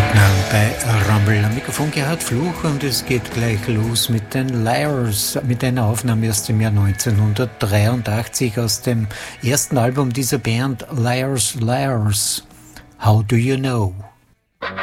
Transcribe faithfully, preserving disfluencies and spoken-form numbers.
Bei Rumble am Mikrofon Gerhard Fluch und es geht gleich los mit den Liars, mit einer Aufnahme aus dem Jahr neunzehnhundertdreiundachtzig aus dem ersten Album dieser Band, Liars, Liars. How do you know?